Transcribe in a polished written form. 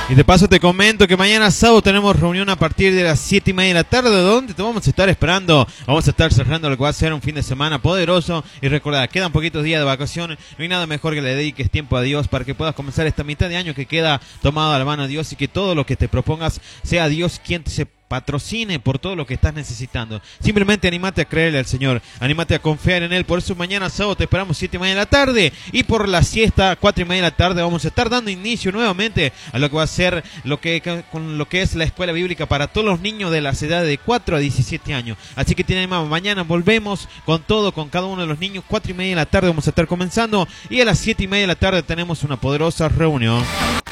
Y de paso te comento que mañana sábado tenemos reunión a partir de las 7:30 de la tarde, donde te vamos a estar esperando. Vamos a estar cerrando lo que va a ser un fin de semana poderoso. Y recuerda, quedan poquitos días de vacaciones. No hay nada mejor que le dediques tiempo a Dios para que puedas comenzar esta mitad de año que queda tomado a la mano de Dios, y que todo lo que te propongas sea Dios quien se patrocine por todo lo que estás necesitando. Simplemente animate a creerle al Señor, animate a confiar en Él. Por eso mañana sábado te esperamos 7:30 de la tarde, y por la siesta 4:30 de la tarde vamos a estar dando inicio nuevamente a lo que va a ser con lo que es la escuela bíblica para todos los niños de las edades de 4 a 17 años. Así que tienen más, mañana volvemos con todo, con cada uno de los niños. 4:30 de la tarde vamos a estar comenzando, y a las 7:30 de la tarde tenemos una poderosa reunión.